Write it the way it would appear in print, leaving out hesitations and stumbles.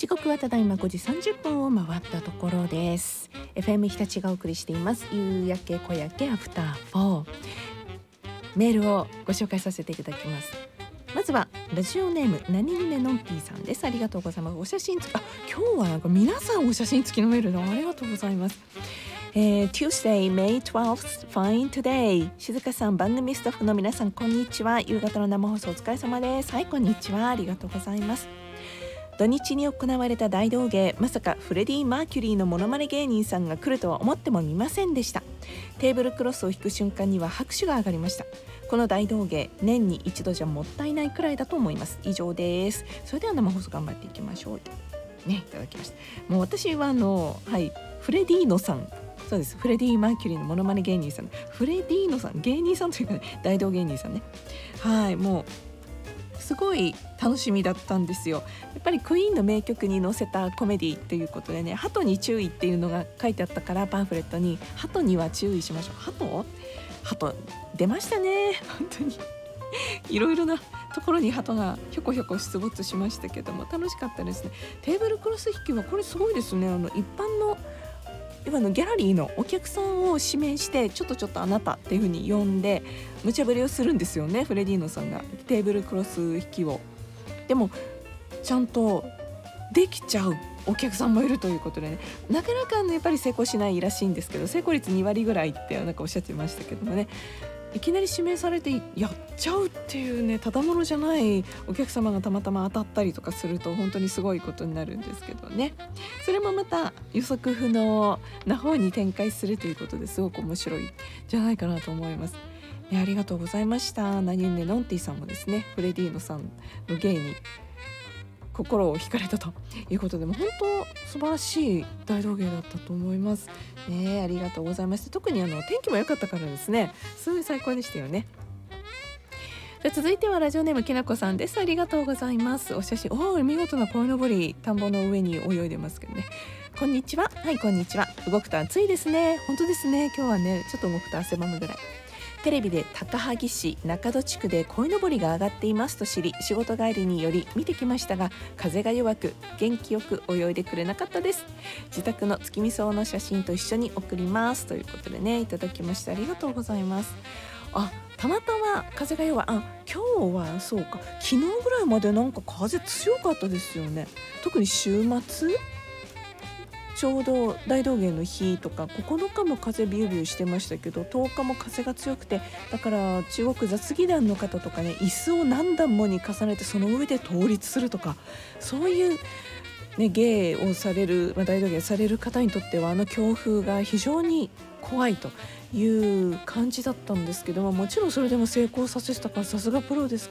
時刻はただいま5時30分を回ったところです。 FM 日立がお送りしています夕焼け小焼けアフター4、メールをご紹介させていただきます。まずはラジオネーム何々ねのんぴーさんです。ありがとうございます。お写真付き、今日はなんか皆さんお写真付きのメールのありがとうございます。Tuesday, May 12th, fine today。 静香さん、番組スタッフの皆さん、こんにちは。夕方の生放送お疲れ様です。はい、こんにちは。ありがとうございます。土日に行われた大道芸、まさかフレディ・マーキュリーのモノマネ芸人さんが来るとは思ってもみませんでした。テーブルクロスを引く瞬間には拍手が上がりました。この大道芸、年に一度じゃもったいないくらいだと思います。以上です。それでは生放送頑張っていきましょうね。いただきました。もう私はフレディーノさん、そうです、フレディ・マーキュリーのモノマネ芸人さん、フレディーノさん、芸人さんというか、ね、大道芸人さんね。はい、もうすごい楽しみだったんですよ。やっぱりクイーンの名曲に載せたコメディということでね、鳩に注意っていうのが書いてあったから、パンフレットに鳩には注意しましょう。鳩出ましたね。本当にいろいろなところに鳩がひょこひょこ出没しましたけども、楽しかったですね。テーブルクロス引きはこれすごいですね。一般の今のギャラリーのお客さんを指名して、ちょっとあなたっていう風に呼んで無茶ぶりをするんですよね、フレディーノさんが。テーブルクロス引きをでもちゃんとできちゃうお客さんもいるということでね、なかなかやっぱり成功しないらしいんですけど、成功率2割ぐらいってなんかおっしゃってましたけどもね、いきなり指名されてやっちゃうっていうね、ただものじゃないお客様がたまたま当たったりとかすると本当にすごいことになるんですけどね。それもまた予測不能な方に展開するということですごく面白いじゃないかなと思います、ね。ありがとうございました。何々ねのんてぃさんもですね、フレディーノさんの芸に心を惹かれたということで、も本当素晴らしい大道芸だったと思いますね。ありがとうございました。特に天気も良かったからですね、すごい最高でしたよね。続いてはラジオネームきなこさんです。ありがとうございます。お写真、見事な鯉のぼり、田んぼの上に泳いでますけどね。こんにちは。はい、こんにちは。動くと暑いですね。本当ですね。今日はね、ちょっと動くと汗ばむぐらい。テレビで高萩市中戸地区で鯉のぼりが上がっていますと知り、仕事帰りにより見てきましたが、風が弱く元気よく泳いでくれなかったです。自宅の月見草の写真と一緒に送りますということでね、いただきました。ありがとうございます。たまたま風が弱い。今日はそうか、昨日ぐらいまでなんか風強かったですよね。特に週末ちょうど大道芸の日とか9日も風ビュービューしてましたけど、10日も風が強くて、だから中国雑技団の方とかね、椅子を何段もに重ねてその上で倒立するとか、そういうね、芸をされる、大道芸される方にとっては強風が非常に怖いという感じだったんですけども、もちろんそれでも成功させたからさすがプロです